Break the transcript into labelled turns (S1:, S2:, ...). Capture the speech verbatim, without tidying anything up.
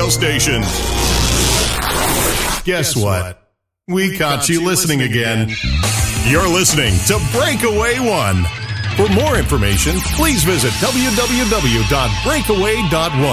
S1: station. Guess what? We caught you listening again. You're listening to Breakaway One. For more information, please visit w w w dot breakaway dot one.